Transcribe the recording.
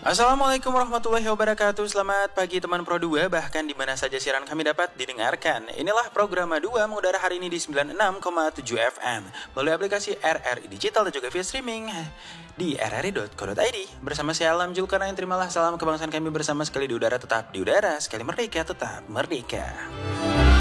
Assalamualaikum warahmatullahi wabarakatuh. Selamat pagi teman Pro 2, bahkan di mana saja siaran kami dapat didengarkan. Inilah program 2 mengudara hari ini di 96,7 FM melalui aplikasi RRI Digital dan juga via streaming di rri.co.id. Bersama saya Alam Julkarnain, terimalah salam kebangsaan kami bersama, sekali di udara tetap di udara, sekali merdeka tetap merdeka.